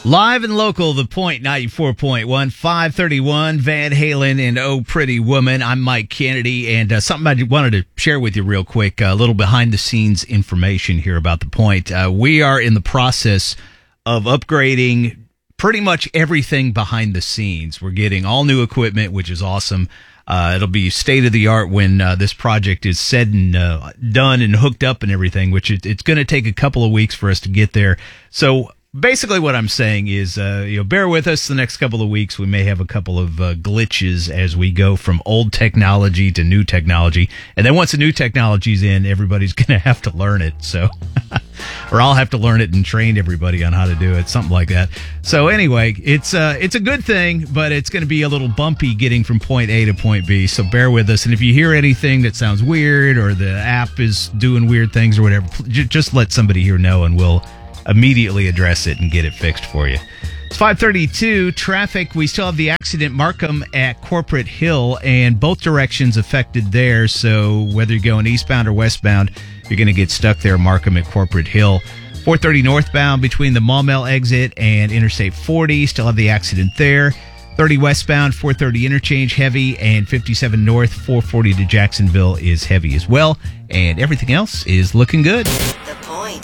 Live and local, The Point 94.1, 531, Van Halen and Oh Pretty Woman. I'm Mike Kennedy, and something I wanted to share with you real quick, a little behind-the-scenes information here about The Point. We are in the process of upgrading pretty much everything behind the scenes. We're getting all new equipment, which is awesome. It'll be state-of-the-art when this project is said and done and hooked up and everything, which it's going to take a couple of weeks for us to get there. So basically what I'm saying is, bear with us the next couple of weeks. We may have a couple of glitches as we go from old technology to new technology. And then once the new technology's in, everybody's going to have to learn it. So, or I'll have to learn it and train everybody on how to do it, something like that. So anyway, it's a good thing, but it's going to be a little bumpy getting from point A to point B. So bear with us. And if you hear anything that sounds weird or the app is doing weird things or whatever, just let somebody here know and we'll immediately address it and get it fixed for you. It's 5:32. Traffic, we still have the accident Markham at Corporate Hill, and both directions affected there. So whether you're going eastbound or westbound, you're going to get stuck there, Markham at Corporate Hill. 430 northbound between the Maumelle exit and Interstate 40, still have the accident there. 30 westbound, 430 interchange heavy, and 57 north, 440 to Jacksonville is heavy as well. And everything else is looking good. The Point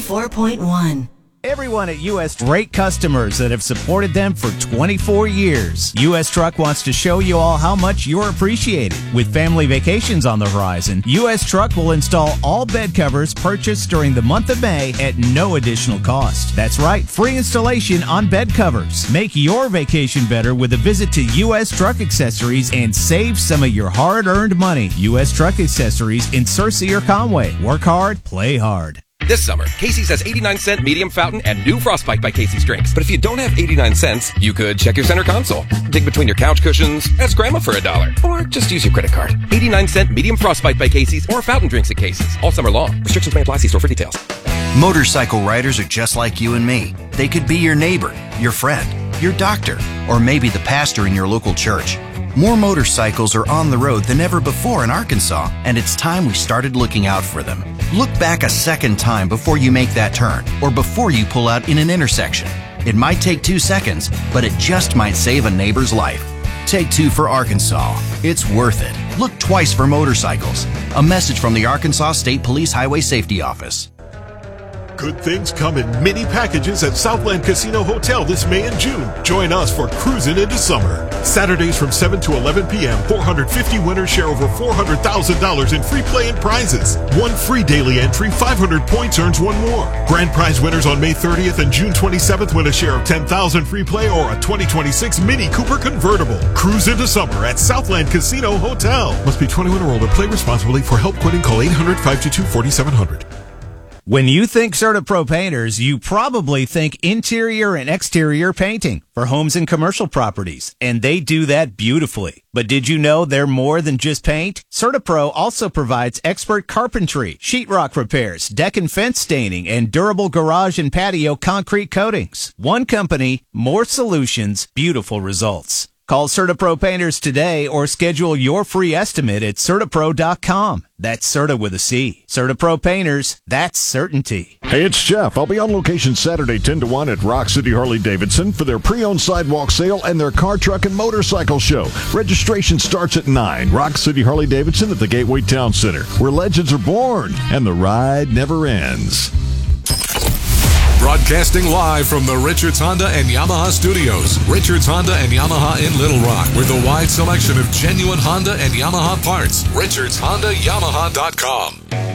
94.1. Everyone at U.S. great customers that have supported them for 24 years. U.S. Truck wants to show you all how much you're appreciated. With family vacations on the horizon, U.S. Truck will install all bed covers purchased during the month of May at no additional cost. That's right, free installation on bed covers. Make your vacation better with a visit to U.S. Truck Accessories and save some of your hard-earned money. U.S. Truck Accessories in Searcy or Conway. Work hard, play hard. This summer, Casey's has 89-cent medium fountain and new Frostbite by Casey's drinks. But if you don't have 89 cents, you could check your center console, dig between your couch cushions, ask Grandma for $1, or just use your credit card. 89-cent medium Frostbite by Casey's or fountain drinks at Casey's all summer long. Restrictions may apply. See store for details. Motorcycle riders are just like you and me. They could be your neighbor, your friend, your doctor, or maybe the pastor in your local church. More motorcycles are on the road than ever before in Arkansas, and it's time we started looking out for them. Look back a second time before you make that turn, or before you pull out in an intersection. It might take 2 seconds, but it just might save a neighbor's life. Take 2 for Arkansas. It's worth it. Look twice for motorcycles. A message from the Arkansas State Police Highway Safety Office. Good things come in many packages at Southland Casino Hotel this May and June. Join us for Cruising into Summer. Saturdays from 7 to 11 p.m., 450 winners share over $400,000 in free play and prizes. One free daily entry, 500 points earns one more. Grand prize winners on May 30th and June 27th win a share of $10,000 free play or a 2026 Mini Cooper convertible. Cruise into Summer at Southland Casino Hotel. Must be 21 or older. Play responsibly. For help quitting, call 800-522-4700. When you think CertaPro Painters, you probably think interior and exterior painting for homes and commercial properties, and they do that beautifully. But did you know they're more than just paint? CertaPro also provides expert carpentry, sheetrock repairs, deck and fence staining, and durable garage and patio concrete coatings. One company, more solutions, beautiful results. Call CertaPro Painters today or schedule your free estimate at CertaPro.com. That's Certa with a C. CertaPro Painters, that's certainty. Hey, it's Jeff. I'll be on location Saturday 10 to 1 at Rock City Harley-Davidson for their pre-owned sidewalk sale and their car, truck, and motorcycle show. Registration starts at 9. Rock City Harley-Davidson at the Gateway Town Center, where legends are born and the ride never ends. Broadcasting live from the Richards Honda and Yamaha studios. Richards Honda and Yamaha in Little Rock with a wide selection of genuine Honda and Yamaha parts. RichardsHondaYamaha.com.